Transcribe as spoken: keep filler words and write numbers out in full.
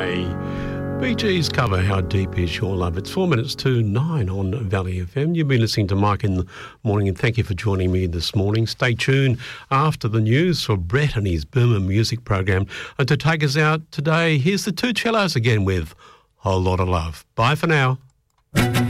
Day. Bee Gees cover How Deep Is Your Love. It's four minutes to nine on Valley F M. You've been listening to Mike in the morning, and thank you for joining me this morning. Stay tuned after the news for Brett and his Burma music program. And to take us out today, here's the Two Cellos again with Whole Lot of Love. Bye for now.